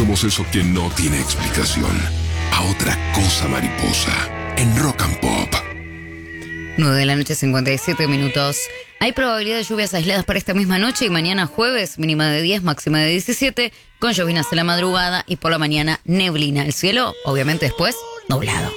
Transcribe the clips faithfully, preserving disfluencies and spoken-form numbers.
Somos eso que no tiene explicación. A otra cosa mariposa. En Rock and Pop. nueve de la noche, cincuenta y siete minutos. Hay probabilidad de lluvias aisladas para esta misma noche y mañana jueves, mínima de diez, máxima de diecisiete, con llovinas en la madrugada y por la mañana neblina. El cielo, obviamente después, nublado.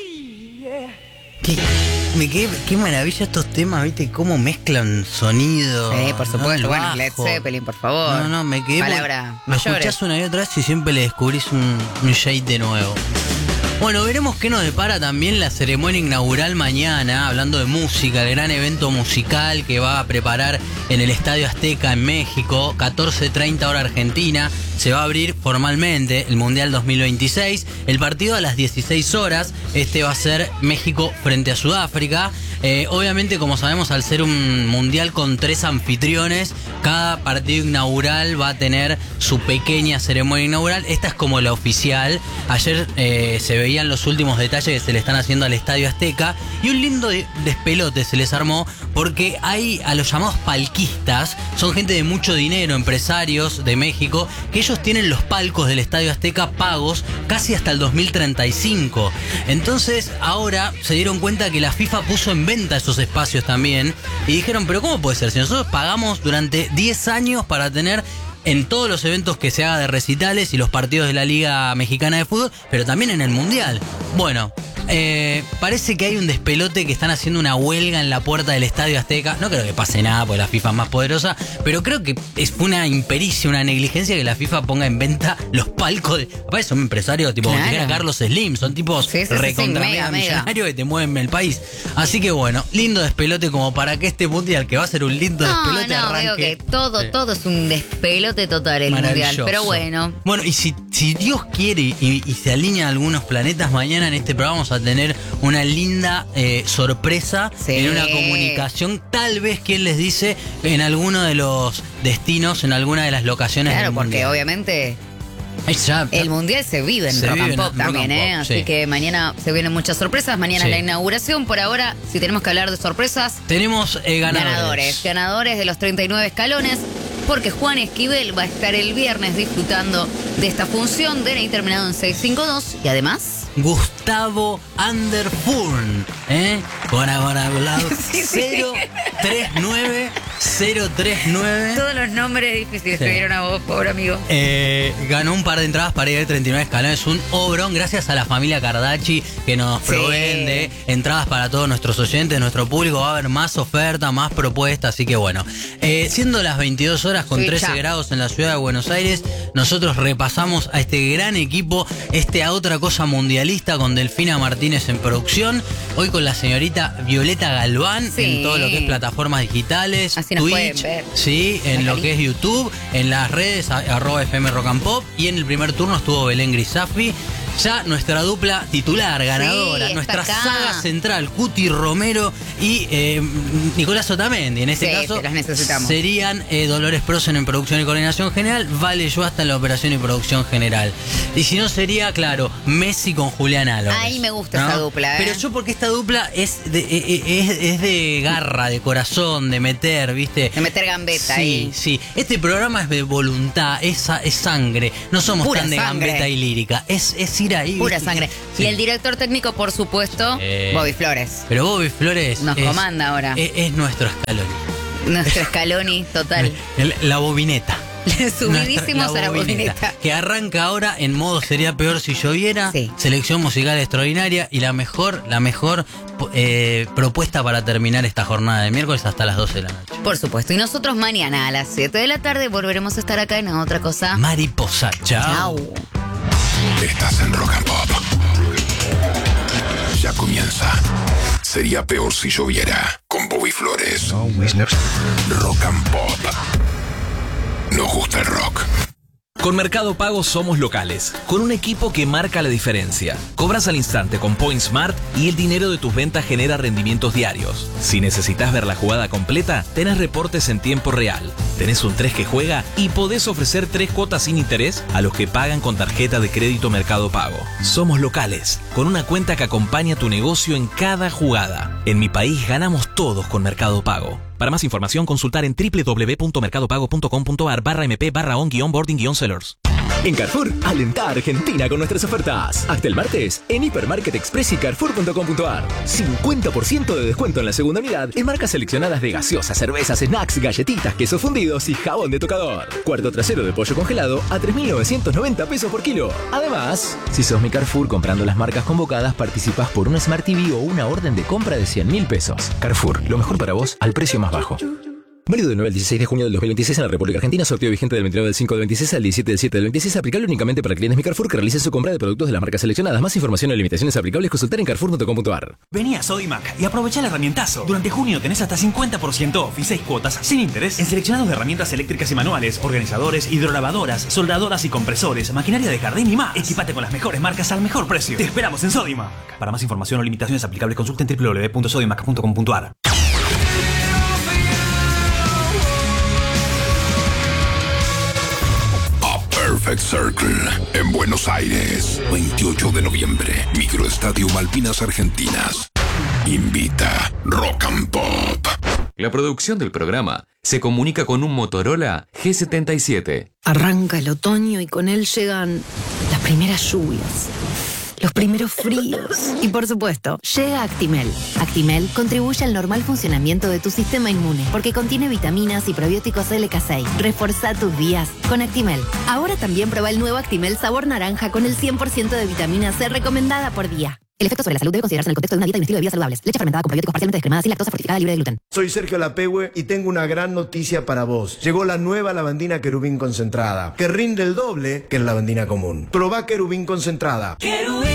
¿Qué, me quedé, qué maravilla estos temas, ¿viste? Cómo mezclan sonido. Sí, por supuesto. ¿no? Bueno, Led Zeppelin, por favor. No, no, me quedé... Palabra Me mayores. escuchás una y otra vez y siempre le descubrís un, un shade de nuevo. Bueno, veremos qué nos depara también la ceremonia inaugural mañana, hablando de música, el gran evento musical que va a preparar en el Estadio Azteca en México, catorce treinta hora Argentina. Se va a abrir formalmente el Mundial dos mil veintiséis. El partido a las dieciséis horas. Este va a ser México frente a Sudáfrica. Eh, obviamente, como sabemos, al ser un mundial con tres anfitriones, cada partido inaugural va a tener su pequeña ceremonia inaugural. Esta es como la oficial. Ayer eh, se veían los últimos detalles que se le están haciendo al Estadio Azteca. Y un lindo de- despelote se les armó porque hay a los llamados palquistas. Son gente de mucho dinero, empresarios de México, que ellos tienen los palcos del Estadio Azteca pagos casi hasta el dos mil treinta y cinco. Entonces ahora se dieron cuenta que la FIFA puso en venta esos espacios también y dijeron, pero ¿cómo puede ser? Si nosotros pagamos durante diez años para tener en todos los eventos que se haga de recitales y los partidos de la Liga Mexicana de Fútbol, pero también en el Mundial. Bueno, eh, parece que hay un despelote, que están haciendo una huelga en la puerta del Estadio Azteca. No creo que pase nada porque la FIFA es más poderosa, pero creo que es una impericia, una negligencia que la FIFA ponga en venta los palcos. De... Aparte son empresarios tipo Claro. como si fuera Carlos Slim, son tipos Sí, sí, sí, recontra sí, mega, mega mega. millonarios que te mueven el país. Así que bueno, lindo despelote como para que este Mundial, que va a ser un lindo No, despelote, no, arranque. veo que todo, Sí. todo es un despelote total el mundial. Maravilloso. Pero bueno. Bueno, y si, si Dios quiere y, y se alinean algunos planetas, mañana en este programa vamos a tener una linda eh, sorpresa Sí. en una comunicación. Tal vez, quien les dice, en alguno de los destinos, en alguna de las locaciones Claro, del porque mundial. obviamente Ay, ya, el mundial se vive en Se Rock vive and en Pop Rock también, and ¿eh? Pop, Así sí. que mañana se vienen muchas sorpresas. Mañana Sí. es la inauguración. Por ahora, si tenemos que hablar de sorpresas, tenemos eh, ganadores. ganadores. Ganadores de los treinta y nueve escalones. Porque Juan Esquivel va a estar el viernes disfrutando de esta función de N I terminado en seiscientos cincuenta y dos. Y además... Gustavo Anderfurn, ¿eh? Con ahora hablado Sí, sí. cero tres nueve cero tres nueve. Todos los nombres difíciles Sí. te dieron a vos, pobre amigo. Eh, ganó un par de entradas para ir al treinta y nueve escalones, un obrón, gracias a la familia Cardachi que nos Sí. proveen de entradas para todos nuestros oyentes, nuestro público. Va a haber más oferta, más propuestas, así que bueno. Eh, siendo las veintidós horas con Sí, trece ya. grados en la ciudad de Buenos Aires, nosotros repasamos a este gran equipo, este a otra cosa mundialista con Delfina Martínez en producción, hoy con la señorita Violeta Galván Sí. en todo lo que es plataformas digitales, Así nos pueden Twitch, ver. sí, en La lo que es YouTube, en las redes a- arroba F M Rock and Pop, y en el primer turno estuvo Belén Grisafi. Ya nuestra dupla titular, ganadora, está nuestra acá. saga central, Cuti Romero y eh, Nicolás Otamendi. En este Sí, caso sí, las necesitamos. serían eh, Dolores Prosen en producción y coordinación general, Vale Yuasta en la operación y producción general. Y si no, sería, claro, Messi con Julián Álvarez. Ay, me gusta esta dupla, ¿eh? Pero yo, porque esta dupla es de, eh, eh, es, es de garra, de corazón, de meter, ¿viste? De meter gambeta Sí, ahí. sí. Este programa es de voluntad, es, sa- es sangre. No somos Pura tan de sangre. gambeta y lírica. Es, es ir ahí. Pura ¿viste? sangre. Sí. Y el director técnico, por supuesto, Eh. Bobby Flores. Pero Bobby Flores Nos es- comanda ahora. Es, es nuestro Scaloni. Nuestro Scaloni total. El- La bobineta. Subidísimos Nuestra- a la bobineta. Que arranca ahora en modo Sería Peor Si Lloviera. Sí. Selección musical extraordinaria y la mejor, la mejor eh, propuesta para terminar esta jornada de miércoles hasta las doce de la noche. Por supuesto. Y nosotros mañana a las siete de la tarde volveremos a estar acá en otra cosa. Mariposa, chao. Chao. Estás en Rock and Pop. Ya comienza. Sería peor si lloviera. Con Bobby Flores. Rock and Pop. Nos gusta el rock. Con Mercado Pago somos locales, con un equipo que marca la diferencia. Cobras al instante con PointSmart y el dinero de tus ventas genera rendimientos diarios. Si necesitas ver la jugada completa, tenés reportes en tiempo real. Tenés un tres que juega y podés ofrecer tres cuotas sin interés a los que pagan con tarjeta de crédito Mercado Pago. Somos locales, con una cuenta que acompaña tu negocio en cada jugada. En mi país ganamos todos con Mercado Pago. Para más información, consultar en w w w punto mercadopago punto com punto a r barra m p barra on guión boarding guión sellers. En Carrefour, alenta a Argentina con nuestras ofertas. Hasta el martes, en Hipermarket Express y carrefour punto com punto ar. cincuenta por ciento de descuento en la segunda unidad en marcas seleccionadas de gaseosas, cervezas, snacks, galletitas, quesos fundidos y jabón de tocador. Cuarto trasero de pollo congelado a tres mil novecientos noventa pesos por kilo. Además, si sos mi Carrefour comprando las marcas convocadas, participás por un Smart T V o una orden de compra de cien mil pesos. Carrefour, lo mejor para vos al precio más bajo. Válido del nueve al dieciséis de junio del dos mil veintiséis en la República Argentina. Sorteo vigente del veintinueve del cinco del veintiséis al diecisiete del siete del veintiséis. Aplicable únicamente para clientes Mi Carrefour que realicen su compra de productos de las marcas seleccionadas. Más información y limitaciones aplicables consultar en carrefour punto com punto ar. Vení a Sodimac y aprovecha el herramientazo. Durante junio tenés hasta cincuenta por ciento off y seis cuotas sin interés en seleccionados de herramientas eléctricas y manuales, organizadores, hidrolavadoras, soldadoras y compresores, maquinaria de jardín y más. Equipate con las mejores marcas al mejor precio. Te esperamos en Sodimac. Para más información o limitaciones aplicables consulta en doble u doble u doble u punto sodimac punto com punto ar. Perfect Circle en Buenos Aires, veintiocho de noviembre, Microestadio Malvinas Argentinas. Invita Rock and Pop. La producción del programa se comunica con un Motorola G setenta y siete. Arranca el otoño y con él llegan las primeras lluvias, los primeros fríos y, por supuesto, llega Actimel. Actimel contribuye al normal funcionamiento de tu sistema inmune porque contiene vitaminas y probióticos L K seis. Reforzá tus días con Actimel. Ahora también prueba el nuevo Actimel sabor naranja con el cien por ciento de vitamina C recomendada por día. El efecto sobre la salud debe considerarse en el contexto de una dieta y un estilo de vida saludables. Leche fermentada con probióticos parcialmente descremada sin lactosa, fortificada, libre de gluten. Soy Sergio Lapehue y tengo una gran noticia para vos. Llegó la nueva lavandina Querubín concentrada, que rinde el doble que la lavandina común. Probá Querubín concentrada. Querubín.